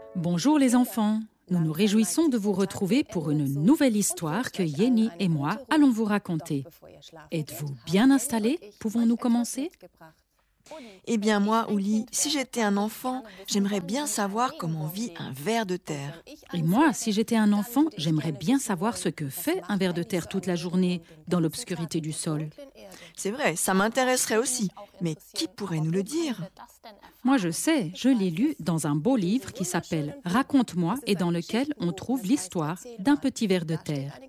Bonjour les enfants, nous nous réjouissons de vous retrouver pour une nouvelle histoire que Jenny et moi allons vous raconter. Êtes-vous bien installés? Pouvons-nous commencer? Eh bien moi, Uli, si j'étais un enfant, j'aimerais bien savoir comment vit un ver de terre. Et moi, si j'étais un enfant, j'aimerais bien savoir ce que fait un ver de terre toute la journée dans l'obscurité du sol. C'est vrai, ça m'intéresserait aussi. Mais qui pourrait nous le dire? Moi je sais, je l'ai lu dans un beau livre qui s'appelle « Raconte-moi » et dans lequel on trouve l'histoire d'un petit ver de terre.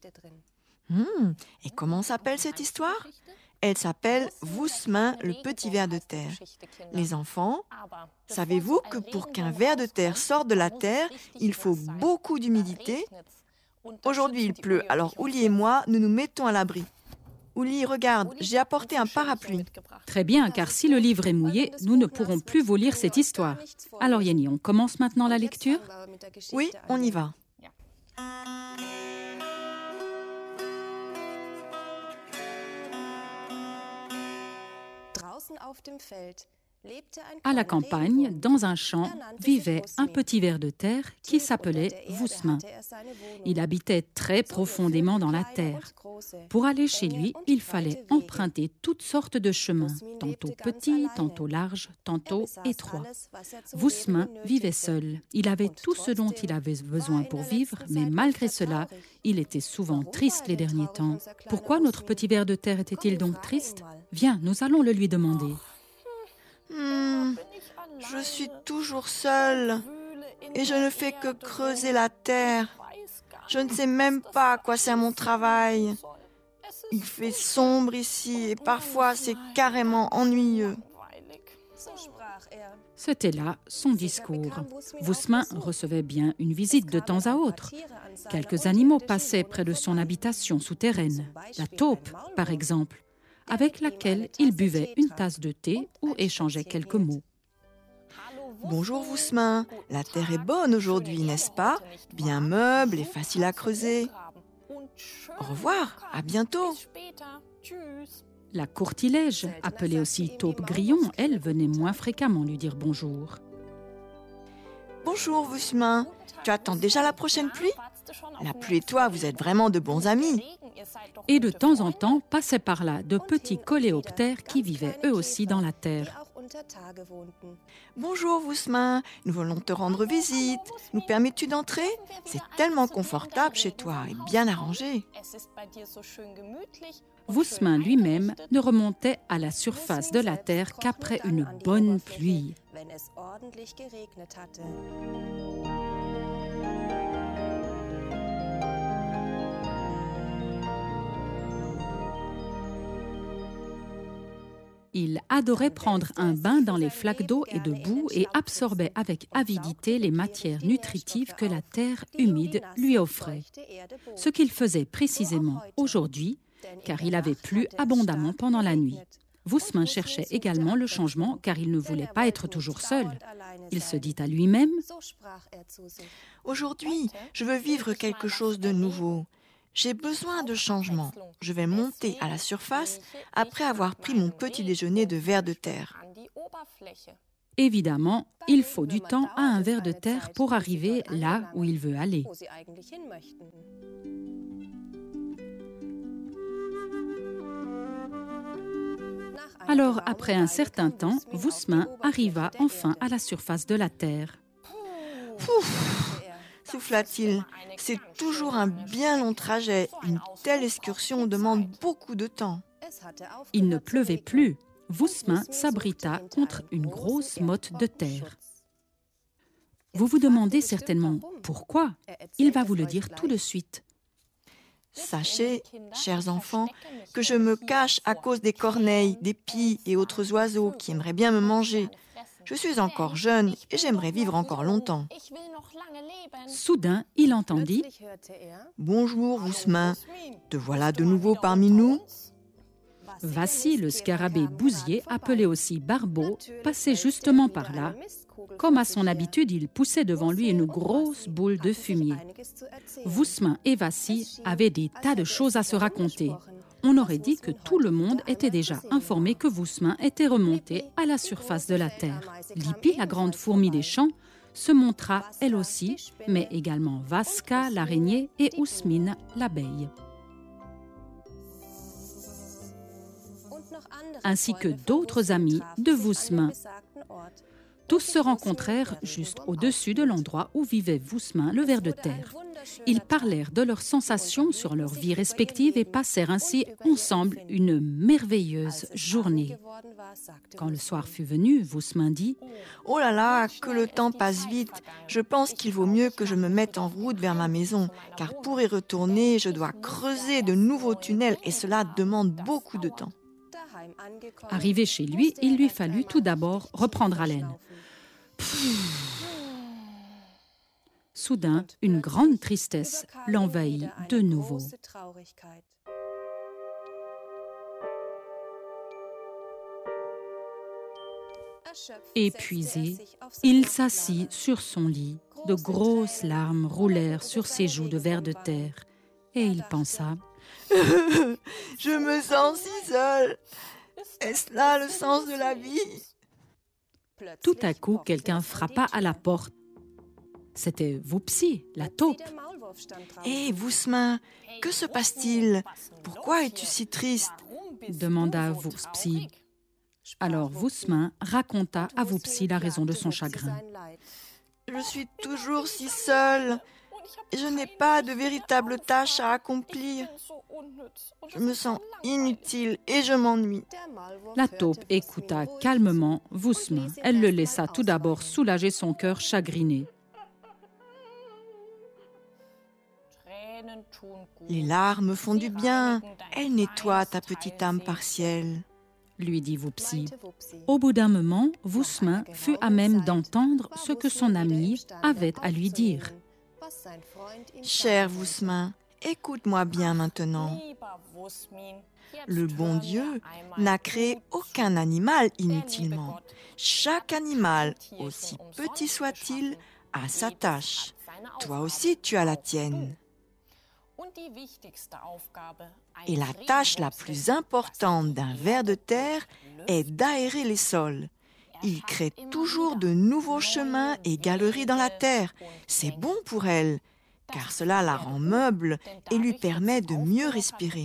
Et comment s'appelle cette histoire? Elle s'appelle « Woesmin, le petit ver de terre ». Les enfants, savez-vous que pour qu'un ver de terre sorte de la terre, il faut beaucoup d'humidité? Aujourd'hui il pleut, alors Uli et moi, nous nous mettons à l'abri. Uli, regarde, j'ai apporté un parapluie. Très bien, car si le livre est mouillé, nous ne pourrons plus vous lire cette histoire. Alors Jenny, on commence maintenant la lecture? Oui, on y va. À la campagne, dans un champ, vivait un petit ver de terre qui s'appelait Woesmin. Il habitait très profondément dans la terre. Pour aller chez lui, il fallait emprunter toutes sortes de chemins, tantôt petits, tantôt larges, tantôt étroits. Woesmin vivait seul. Il avait tout ce dont il avait besoin pour vivre, mais malgré cela, il était souvent triste les derniers temps. Pourquoi notre petit ver de terre était-il donc triste? Viens, nous allons le lui demander. Je suis toujours seule et je ne fais que creuser la terre. Je ne sais même pas à quoi sert mon travail. Il fait sombre ici et parfois c'est carrément ennuyeux. C'était là son discours. Woesmin recevait bien une visite de temps à autre. Quelques animaux passaient près de son habitation souterraine. La taupe, par exemple, avec laquelle il buvait une tasse de thé ou échangeait quelques mots. Bonjour Woesmin, la terre est bonne aujourd'hui, n'est-ce pas? Bien meuble et facile à creuser. Au revoir, à bientôt. La courtilège, appelée aussi taupe grillon, elle venait moins fréquemment lui dire bonjour. Bonjour Woesmin, tu attends déjà la prochaine pluie? La pluie et toi, vous êtes vraiment de bons amis. Et de temps en temps passaient par là de petits coléoptères qui vivaient eux aussi dans la terre. Bonjour Woesmin, nous voulons te rendre visite. Nous permets-tu d'entrer? C'est tellement confortable chez toi et bien arrangé. Woesmin lui-même ne remontait à la surface de la terre qu'après une bonne pluie. Il adorait prendre un bain dans les flaques d'eau et de boue et absorbait avec avidité les matières nutritives que la terre humide lui offrait. Ce qu'il faisait précisément aujourd'hui, car il avait plu abondamment pendant la nuit. Woesmin cherchait également le changement car il ne voulait pas être toujours seul. Il se dit à lui-même « Aujourd'hui, je veux vivre quelque chose de nouveau. J'ai besoin de changement. Je vais monter à la surface après avoir pris mon petit déjeuner de ver de terre. » Évidemment, il faut du temps à un ver de terre pour arriver là où il veut aller. Alors, après un certain temps, Woesmin arriva enfin à la surface de la terre. Ouf, souffla-t-il, c'est toujours un bien long trajet. Une telle excursion demande beaucoup de temps. Il ne pleuvait plus. Woesmin s'abrita contre une grosse motte de terre. Vous vous demandez certainement pourquoi. Il va vous le dire tout de suite. Sachez, chers enfants, que je me cache à cause des corneilles, des pies et autres oiseaux qui aimeraient bien me manger. Je suis encore jeune et j'aimerais vivre encore longtemps. Soudain, il entendit « Bonjour, Woesmin, te voilà de nouveau parmi nous ?» Vassi, le scarabée bousier, appelé aussi Barbeau, passait justement par là. Comme à son habitude, il poussait devant lui une grosse boule de fumier. Woesmin et Vassi avaient des tas de choses à se raconter. On aurait dit que tout le monde était déjà informé que Woesmin était remonté à la surface de la terre. Lippi, la grande fourmi des champs, se montra elle aussi, mais également Vaska, l'araignée, et Usmin, l'abeille. Ainsi que d'autres amis de Vousmin. Tous se rencontrèrent juste au-dessus de l'endroit où vivait Vousmin, le ver de terre. Ils parlèrent de leurs sensations sur leur vie respective et passèrent ainsi ensemble une merveilleuse journée. Quand le soir fut venu, Vousmin dit « Oh là là, que le temps passe vite. Je pense qu'il vaut mieux que je me mette en route vers ma maison, car pour y retourner, je dois creuser de nouveaux tunnels et cela demande beaucoup de temps. » Arrivé chez lui, il lui fallut tout d'abord reprendre haleine. Soudain, une grande tristesse l'envahit de nouveau. Épuisé, il s'assit sur son lit. De grosses larmes roulèrent sur ses joues de ver de terre. Et il pensa « Je me sens si seul. Est-ce là le sens de la vie ?» Tout à coup, quelqu'un frappa à la porte. C'était Voupsi, la taupe. « Hé, Vousmin, que se passe-t-il? Pourquoi es-tu si triste ?» demanda Voupsi. Alors Vousmin raconta à Voupsi la raison de son chagrin. « Je suis toujours si seule. Je n'ai pas de véritable tâche à accomplir. Je me sens inutile et je m'ennuie. » La taupe écouta calmement Vousmin. Elle le laissa tout d'abord soulager son cœur chagriné. Les larmes font du bien. Elles nettoient ta petite âme partielle, lui dit Voupsi. Au bout d'un moment, Vousmin fut à même d'entendre ce que son ami avait à lui dire. Cher Vousmin, écoute-moi bien maintenant. Le bon Dieu n'a créé aucun animal inutilement. Chaque animal, aussi petit soit-il, a sa tâche. Toi aussi, tu as la tienne. Et la tâche la plus importante d'un ver de terre est d'aérer les sols. Il crée toujours de nouveaux chemins et galeries dans la terre. C'est bon pour elle, car cela la rend meuble et lui permet de mieux respirer.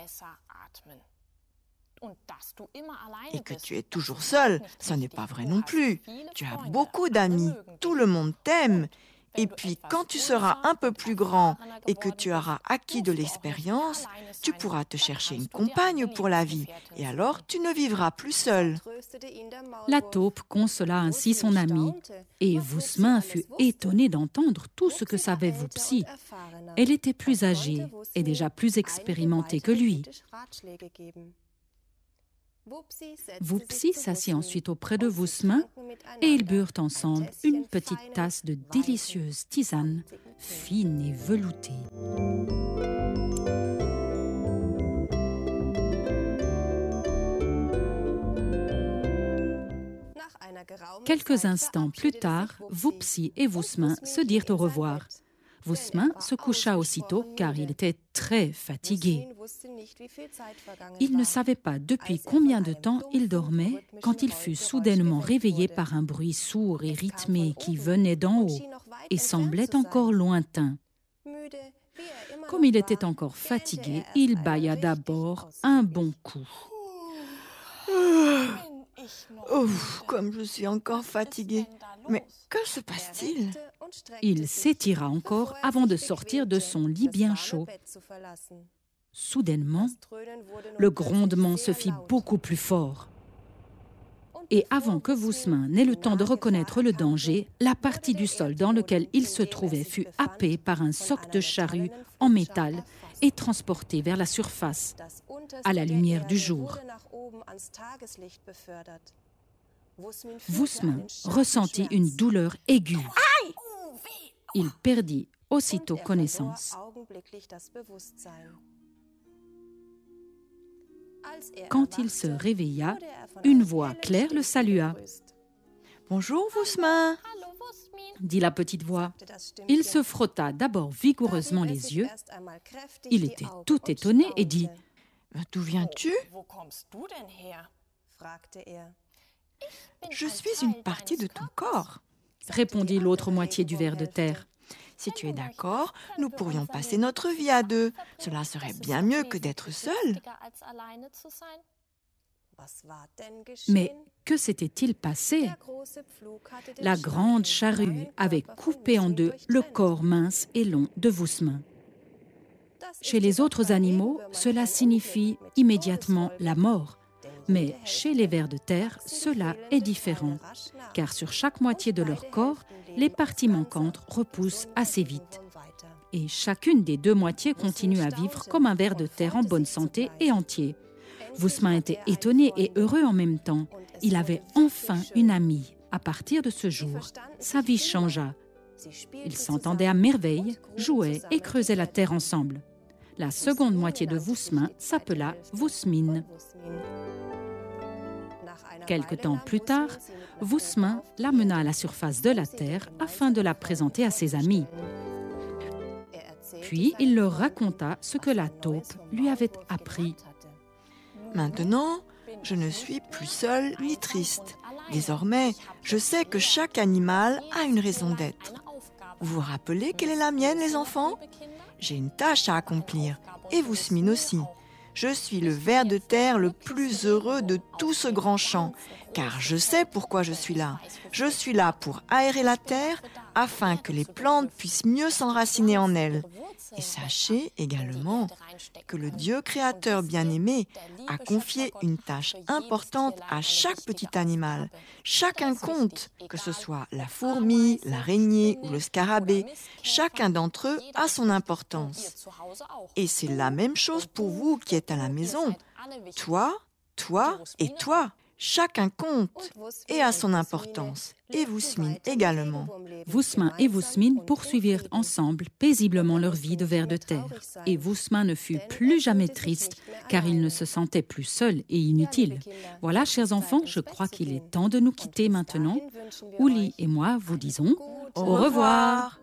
Et que tu es toujours seul, ce n'est pas vrai non plus. Tu as beaucoup d'amis, tout le monde t'aime. Et puis, quand tu seras un peu plus grand et que tu auras acquis de l'expérience, tu pourras te chercher une compagne pour la vie. Et alors, tu ne vivras plus seul. La taupe consola ainsi son ami. Et Vousmin fut étonné d'entendre tout ce que savait Voupsi. Elle était plus âgée et déjà plus expérimentée que lui. Voupsi s'assit ensuite auprès de Vousmin et ils burent ensemble une petite tasse de délicieuse tisane, fine et veloutée. Quelques instants plus tard, Voupsi et Vousmin se dirent au revoir. Vousmin se coucha aussitôt car il était très fatigué. Il ne savait pas depuis combien de temps il dormait quand il fut soudainement réveillé par un bruit sourd et rythmé qui venait d'en haut et semblait encore lointain. Comme il était encore fatigué, il bâilla d'abord un bon coup. Oh, comme je suis encore fatiguée. Mais que se passe-t-il? Il s'étira encore avant de sortir de son lit bien chaud. Soudainement, le grondement se fit beaucoup plus fort. Et avant que Vousmin n'ait le temps de reconnaître le danger, la partie du sol dans laquelle il se trouvait fut happée par un soc de charrue en métal et transportée vers la surface, à la lumière du jour. Vousmin ressentit une douleur aiguë. Il perdit aussitôt connaissance. Quand il se réveilla, une voix claire le salua. « Bonjour, Vousmin !» dit la petite voix. Il se frotta d'abord vigoureusement les yeux. Il était tout étonné et dit « D'où viens-tu » ? « Je suis une partie de ton corps. » répondit l'autre moitié du ver de terre. Si tu es d'accord, nous pourrions passer notre vie à deux. Cela serait bien mieux que d'être seuls. Mais que s'était-il passé? La grande charrue avait coupé en deux le corps mince et long de Woesmin. Chez les autres animaux, cela signifie immédiatement la mort. Mais chez les vers de terre, cela est différent, car sur chaque moitié de leur corps, les parties manquantes repoussent assez vite. Et chacune des deux moitiés continue à vivre comme un ver de terre en bonne santé et entier. Woesmin était étonné et heureux en même temps. Il avait enfin une amie. À partir de ce jour, sa vie changea. Ils s'entendaient à merveille, jouaient et creusaient la terre ensemble. La seconde moitié de Woesmin s'appela Woesmin. Quelque temps plus tard, Woesmin l'amena à la surface de la terre afin de la présenter à ses amis. Puis il leur raconta ce que la taupe lui avait appris. Maintenant, je ne suis plus seule ni triste. Désormais, je sais que chaque animal a une raison d'être. Vous vous rappelez quelle est la mienne, les enfants? J'ai une tâche à accomplir, et Woesmin aussi. Je suis le ver de terre le plus heureux de tout ce grand champ, car je sais pourquoi je suis là. Je suis là pour aérer la terre afin que les plantes puissent mieux s'enraciner en elle. Et sachez également que le Dieu créateur bien-aimé a confié une tâche importante à chaque petit animal. Chacun compte, que ce soit la fourmi, l'araignée ou le scarabée. Chacun d'entre eux a son importance. Et c'est la même chose pour vous qui êtes à la maison. Toi, toi et toi. Chacun compte et a son importance. Et Woesmin également. Woesmin et Woesmin poursuivirent ensemble paisiblement leur vie de ver de terre. Et Woesmin ne fut plus jamais triste, car il ne se sentait plus seul et inutile. Voilà, chers enfants, je crois qu'il est temps de nous quitter maintenant. Uli et moi vous disons au revoir.